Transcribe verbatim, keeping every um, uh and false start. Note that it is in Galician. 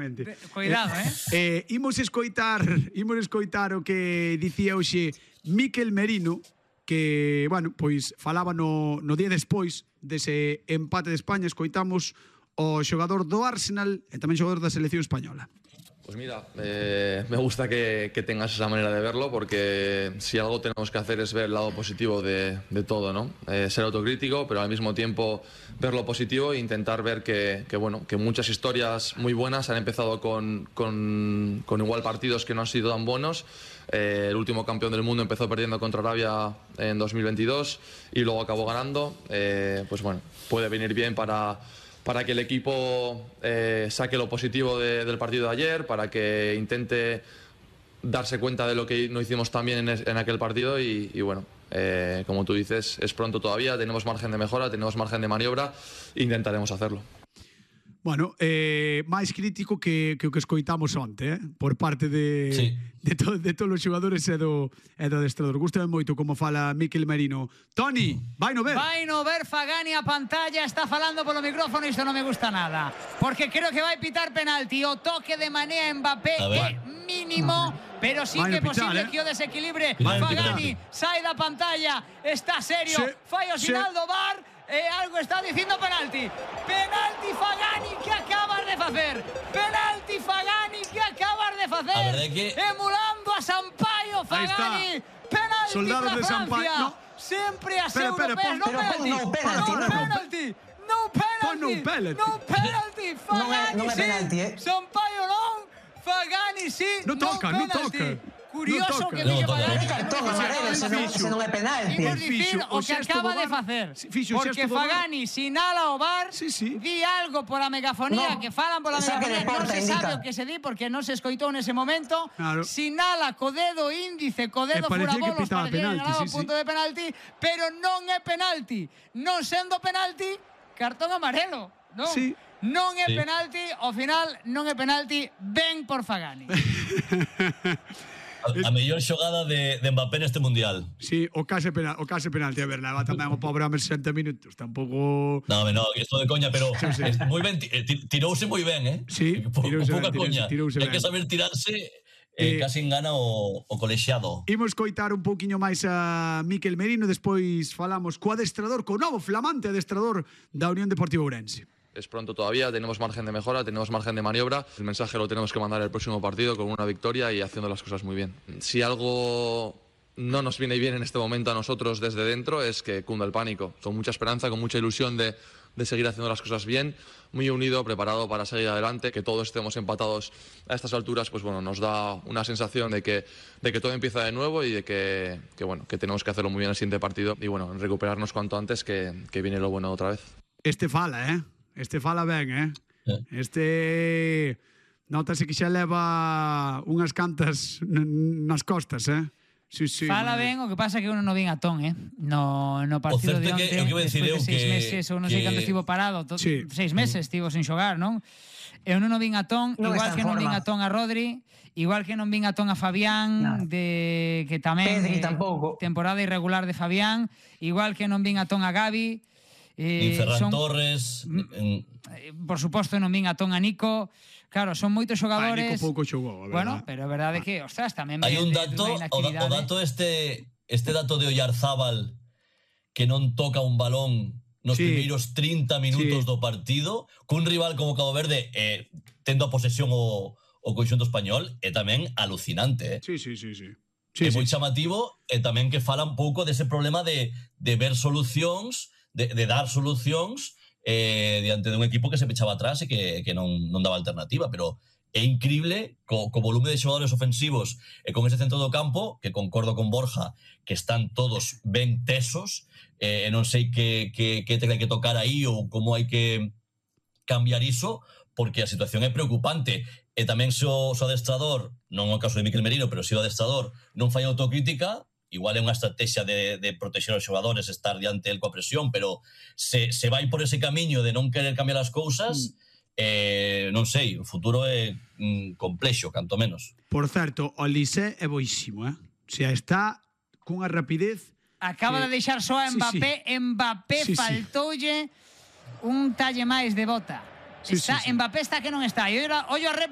Exactamente. Cuidado, eh? eh imos escoitar, imos escoitar o que dicía hoxe Mikel Merino, que, bueno, pois falaba no, no día despois dese empate de España. Escoitamos o xogador do Arsenal e tamén xogador da selección española. Pues mira, eh, me gusta que, que tengas esa manera de verlo, porque si algo tenemos que hacer es ver el lado positivo de, de todo, ¿no? Eh, ser autocrítico, pero al mismo tiempo ver lo positivo e intentar ver que, que, bueno, que muchas historias muy buenas han empezado con, con, con igual partidos que no han sido tan buenos. Eh, el último campeón del mundo empezó perdiendo contra Arabia en dos mil veintidós y luego acabó ganando. Eh, pues bueno, puede venir bien para... para que el equipo eh, saque lo positivo de, del partido de ayer, para que intente darse cuenta de lo que no hicimos tan bien en, es, en aquel partido y, y bueno, eh, como tú dices, es pronto todavía, tenemos margen de mejora, tenemos margen de maniobra, intentaremos hacerlo. Bueno, eh, máis crítico que, que o que escoitamos onte, eh? Por parte de, sí. de, to, de todos os xogadores e do, e do adestrador. Gústame moito como fala Mikel Merino. Toni, vai no ver. Vai no ver Fagani a pantalla, está falando polo micrófono, isto non me gusta nada. Porque creo que vai pitar penalti. O toque de Mané a Mbappé é mínimo, pero sí que é posible eh? que o desequilibre. Fagani sai da pantalla, está serio, sí. fai o sinal do V A R. E algo está dicindo penalti. Penalti Fagani que acabas de facer. Penalti Fagani que acabas de facer. Que... Emulando a Sampaio Fagani. Penalti Soldados de Sampaio. No. Sempre as europeas. No penalti. No penalti. No penalti. No penalti. Fagani non é penalti, eh. Sampaio non. Fagani sí. Non toca, non toca. Curioso que diga Fagani. Cartón amarelo, se non é penalti. Imos dicir o que acaba de facer. Porque Fagani sinala o V A R, di algo pola megafonía, que falan pola megafonía, non se sabe o que se di porque non se escoitou nese momento. Sinala co dedo índice, co dedo furabolos, parecía ganado o punto de penalti, pero non é penalti. Non sendo penalti, cartón amarelo. Non. Non é penalti, ao final non é penalti, ben por Fagani. A, a mellor xogada de, de Mbappé neste mundial. Sí, o case, penal, o case penalti, a ver, leva tamén o pobre home sesenta minutos, tampouco... No, no, isto de coña, pero sí, sí. moi ben, tirouse moi ben, eh? Sí, tirouse ben, tirouse, tirouse ben. Hai que saber tirarse, eh, eh, casi engana o, o colexiado. Imos coitar un pouquiño máis a Mikel Merino, despois falamos co adestrador, co novo flamante adestrador da Unión Deportiva Ourense. Es pronto todavía, tenemos margen de mejora, tenemos margen de maniobra. El mensaje lo tenemos que mandar el próximo partido con una victoria y haciendo las cosas muy bien. Si algo no nos viene bien en este momento a nosotros desde dentro es que cunda el pánico. Con mucha esperanza, con mucha ilusión de, de seguir haciendo las cosas bien, muy unido, preparado para seguir adelante, que todos estemos empatados a estas alturas, pues bueno, nos da una sensación de que, de que todo empieza de nuevo y de que, que, bueno, que tenemos que hacerlo muy bien el siguiente partido y bueno, recuperarnos cuanto antes que, que viene lo bueno otra vez. Este fala, eh? Este fala ben, eh? Este... Notase que xa leva unhas cantas nas costas, eh? Sí, sí, fala ben, o que pasa é que uno non vin a ton, eh? No, no partido de onte, despois de seis que, meses, ou non sei canto estivo parado, to, sí. seis meses estivo sin xogar, non? Eu non vin a ton, no igual que non vin a ton a Rodri, igual que non vin a ton a Fabián, no. de que tamén... Pedri tampouco. Temporada irregular de Fabián, igual que non vin a ton a Gavi, Eh, Ferran son, Torres en... por suposto non vin a ton a Nico. Claro, son moitos xogadores. Ah, Nico pouco xogou, a verdad. Bueno, pero a verdade é que, ostras, tamén hai un dato, o, o dato este este dato de Oyarzábal que non toca un balón nos sí. primeiros trinta minutos sí. do partido, cun rival como Cabo Verde eh, tendo a posesión o, o conxunto español, é tamén alucinante, eh? Sí, sí, sí, sí. Sí, é sí. moi sí. chamativo e tamén que fala un pouco dese problema de, de ver solucións, de, de dar solucións eh, diante de un equipo que se pechaba atrás e que, que non, non daba alternativa, pero é increíble co, co volume de xogadores ofensivos e con ese centro do campo, que concordo con Borja, que están todos ben tesos, e eh, non sei que, que, que tecla hai que tocar aí ou como hai que cambiar iso, porque a situación é preocupante. E tamén se o, se o adestrador, non é o caso de Mikel Merino, pero se o adestrador non fai autocrítica, igual é unha estrategia de, de proteger os xogadores, estar diante del coa presión, pero se, se vai por ese camiño de non querer cambiar as cousas, mm. eh, non sei, o futuro é mm, complexo, canto menos. Por certo, o Lisé é boísimo, eh? O sea, está cunha rapidez... Acaba que... de deixar só a Mbappé, sí, sí. Mbappé sí, faltoulle sí. un talle máis de bota. Sí, está, sí, sí. Mbappé está que non está. E ollo a